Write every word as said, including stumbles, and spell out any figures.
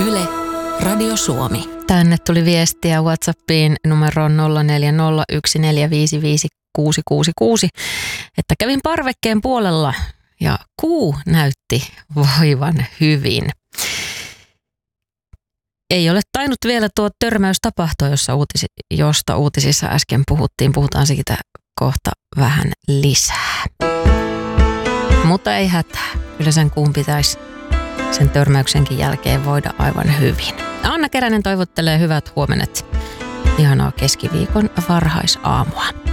Yle, Radio Suomi. Tänne tuli viestiä WhatsAppiin numeroon nolla neljä nolla yksi neljä viisi viisi kuusi kuusi kuusi, että kävin parvekkeen puolella ja kuu näytti voivan hyvin. Ei ole tainnut vielä tuo törmäys tapahtua, jossa uutisi, josta uutisissa äsken puhuttiin. Puhutaan siitä kohta vähän lisää. Mutta ei hätää. Kyllä sen kuun pitäisi sen törmäyksenkin jälkeen voida aivan hyvin. Anna Keränen toivottelee hyvät huomenet. Ihanaa keskiviikon varhaisaamua.